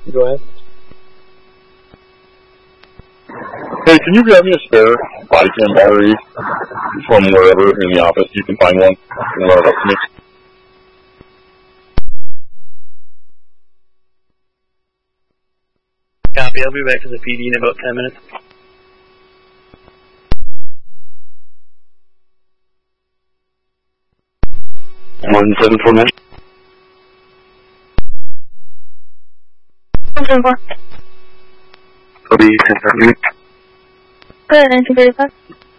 Go ahead. Hey, can you grab me a spare body cam battery from wherever in the office you can find one and run it up to me? Copy, I'll be back to the PD in about 10 minutes. One 749. 174. Copy 10 Go ahead, 1935.